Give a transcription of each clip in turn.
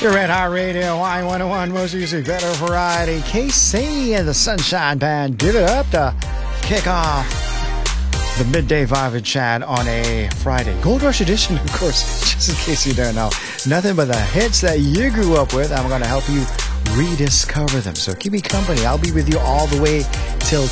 Your Red Hot Radio, Y101, most music, better variety. KC and the Sunshine Band, give it up to kick off the Midday Vibe and Chat on a Friday. Gold Rush edition, of course, just in case you don't know. Nothing but the hits that you grew up with. I'm going to help you rediscover them. So keep me company. I'll be with you all the way till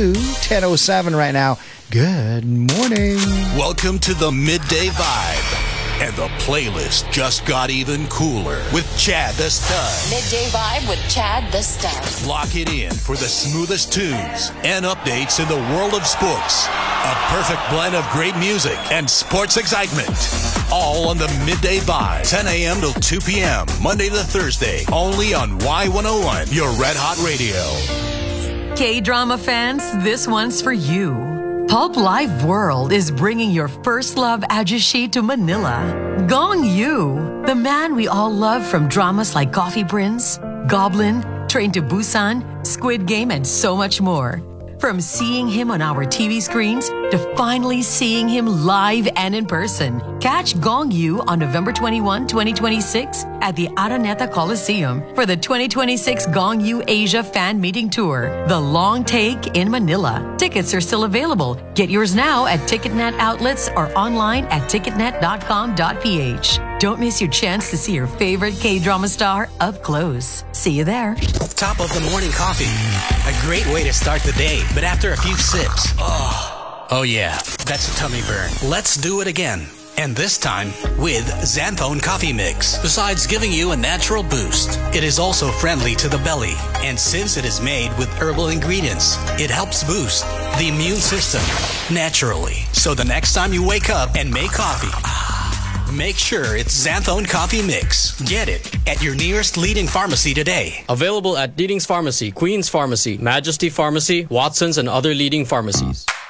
10:07 right now. Good morning. Welcome to the Midday Vibe. And the playlist just got even cooler with Chad the Stud. Midday Vibe with Chad the Stud. Lock it in for the smoothest tunes and updates in the world of sports. A perfect blend of great music and sports excitement. All on the Midday Vibe, 10 a.m. till 2 p.m., Monday to Thursday, only on Y101, your Red Hot Radio. K-drama fans, this one's for you. Pulp Live World is bringing your first love ajushi to Manila. Gong Yu, the man we all love from dramas like Coffee Prince, Goblin, Train to Busan, Squid Game, and so much more. From seeing him on our TV screens to finally seeing him live and in person. Catch Gong Yu on November 21, 2026 at the Araneta Coliseum for the 2026 Gong Yu Asia Fan Meeting Tour, The Long Take in Manila. Tickets are still available. Get yours now at Ticketnet outlets or online at ticketnet.com.ph. Don't miss your chance to see your favorite K-drama star up close. See you there. Top of the morning coffee. A great way to start the day, but after a few sips, oh yeah, that's a tummy burn. Let's do it again. And this time with Xanthone Coffee Mix. Besides giving you a natural boost, it is also friendly to the belly. And since it is made with herbal ingredients, it helps boost the immune system naturally. So the next time you wake up and make coffee, make sure it's Xanthone Coffee Mix. Get it at your nearest leading pharmacy today. Available at Leading's Pharmacy, Queen's Pharmacy, Majesty Pharmacy, Watson's, and other leading pharmacies.